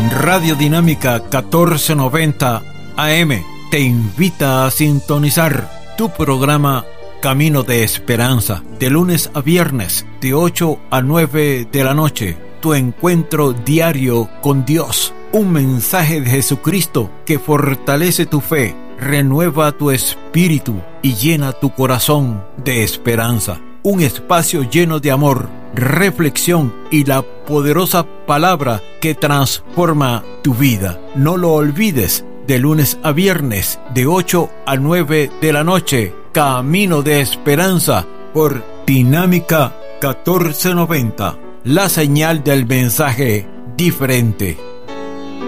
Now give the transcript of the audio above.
Radio Dinámica 1490 AM te invita a sintonizar tu programa Camino de Esperanza, de lunes a viernes, de 8 a 9 de la noche. Tu encuentro diario con Dios. Un mensaje de Jesucristo que fortalece tu fe, renueva tu espíritu y llena tu corazón de esperanza. Un espacio lleno de amor, reflexión y la poderosa palabra que transforma tu vida. No lo olvides, de lunes a viernes, de 8 a 9 de la noche, Camino de Esperanza por Dinámica 1490. La señal del mensaje diferente.